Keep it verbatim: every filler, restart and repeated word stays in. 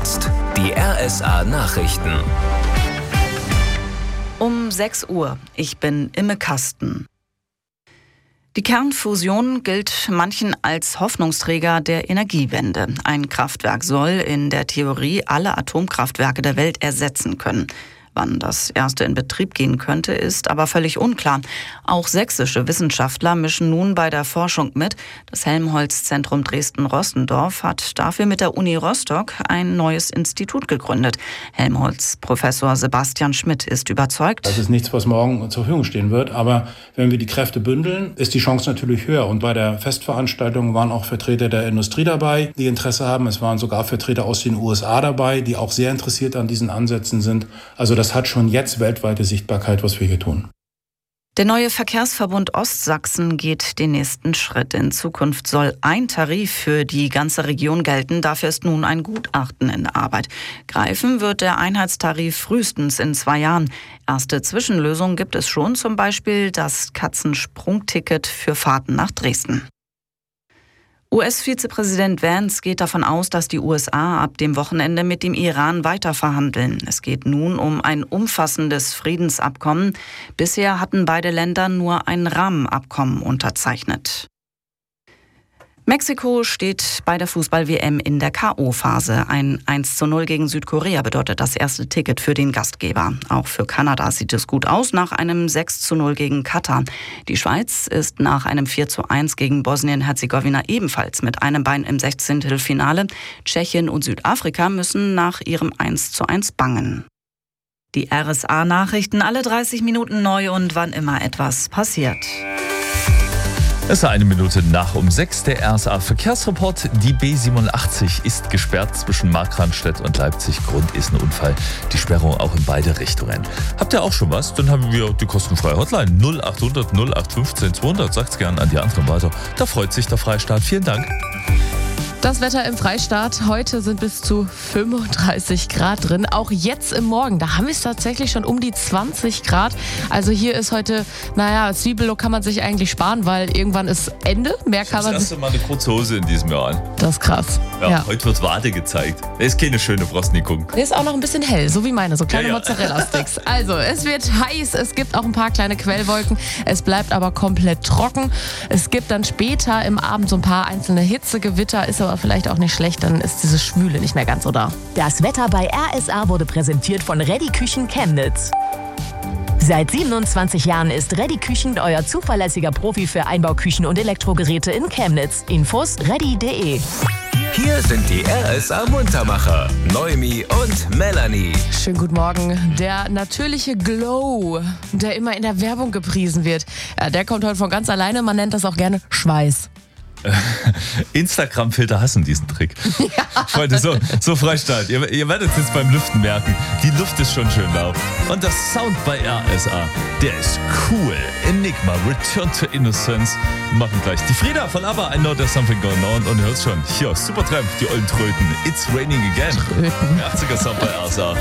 jetzt die R S A-Nachrichten. Um sechs Uhr. Ich bin Imme Kasten. Die Kernfusion gilt manchen als Hoffnungsträger der Energiewende. Ein Kraftwerk soll in der Theorie alle Atomkraftwerke der Welt ersetzen können. Wann das erste in Betrieb gehen könnte, ist aber völlig unklar. Auch sächsische Wissenschaftler mischen nun bei der Forschung mit. Das Helmholtz-Zentrum Dresden-Rossendorf hat dafür mit der Uni Rostock ein neues Institut gegründet. Helmholtz-Professor Sebastian Schmidt ist überzeugt. Das ist nichts, was morgen zur Verfügung stehen wird. Aber wenn wir die Kräfte bündeln, ist die Chance natürlich höher. Und bei der Festveranstaltung waren auch Vertreter der Industrie dabei, die Interesse haben. Es waren sogar Vertreter aus den U S A dabei, die auch sehr interessiert an diesen Ansätzen sind. Also das hat schon jetzt weltweite Sichtbarkeit, was wir hier tun. Der neue Verkehrsverbund Ostsachsen geht den nächsten Schritt. In Zukunft soll ein Tarif für die ganze Region gelten. Dafür ist nun ein Gutachten in Arbeit. Greifen wird der Einheitstarif frühestens in zwei Jahren. Erste Zwischenlösungen gibt es schon, zum Beispiel das Katzensprungticket für Fahrten nach Dresden. U S-Vizepräsident Vance geht davon aus, dass die U S A ab dem Wochenende mit dem Iran weiter verhandeln. Es geht nun um ein umfassendes Friedensabkommen. Bisher hatten beide Länder nur ein Rahmenabkommen unterzeichnet. Mexiko steht bei der Fußball-W M in der K O-Phase. Ein eins zu null gegen Südkorea bedeutet das erste Ticket für den Gastgeber. Auch für Kanada sieht es gut aus nach einem sechs zu null gegen Katar. Die Schweiz ist nach einem vier zu eins gegen Bosnien-Herzegowina ebenfalls mit einem Bein im Sechzehntelfinale. Tschechien und Südafrika müssen nach ihrem eins zu eins bangen. Die R S A-Nachrichten alle dreißig Minuten neu und wann immer etwas passiert. Es ist eine Minute nach um sechs, der R S A-Verkehrsreport. Die B siebenundachtzig ist gesperrt zwischen Markranstädt und Leipzig. Grund ist ein Unfall. Die Sperrung auch in beide Richtungen. Habt ihr auch schon was? Dann haben wir die kostenfreie Hotline null achthundert null acht fünfzehn zweihundert. Sagt's gern an die anderen weiter. Da freut sich der Freistaat. Vielen Dank. Das Wetter im Freistaat. Heute sind bis zu fünfunddreißig Grad drin. Auch jetzt im Morgen, da haben wir es tatsächlich schon um die zwanzig Grad. Also hier ist heute, naja, Zwiebellook kann man sich eigentlich sparen, weil irgendwann ist Ende. Mehr kann man. Das erste Mal eine kurze Hose in diesem Jahr an. Das ist krass. Ja, ja. Heute wird Wade gezeigt. Das ist keine schöne Brostnikung. Der ist auch noch ein bisschen hell, so wie meine, so kleine ja, ja. Mozzarella-Sticks. Also, es wird heiß, es gibt auch ein paar kleine Quellwolken. Es bleibt aber komplett trocken. Es gibt dann später im Abend so ein paar einzelne Hitzegewitter, ist aber vielleicht auch nicht schlecht, dann ist diese Schwüle nicht mehr ganz so da. Das Wetter bei R S A wurde präsentiert von Reddy Küchen Chemnitz. Seit siebenundzwanzig Jahren ist Reddy Küchen euer zuverlässiger Profi für Einbauküchen und Elektrogeräte in Chemnitz. Infos reddy punkt de. Hier sind die R S A-Muntermacher, Noemi und Melanie. Schönen guten Morgen. Der natürliche Glow, der immer in der Werbung gepriesen wird, der kommt heute von ganz alleine. Man nennt das auch gerne Schweiß. Instagram-Filter hassen diesen Trick. Ja. Freunde, so, so Freistaat. Ihr, ihr werdet es jetzt beim Lüften merken. Die Luft ist schon schön lau. Und der Sound bei R S A, der ist cool. Enigma, Return to Innocence. Wir machen gleich die Frieda von ABBA, I Know There's Something Going On. Und ihr hört schon, hier, Supertramp, die ollen Tröten. It's Raining Again. Tröten. achtziger Sound bei R S A.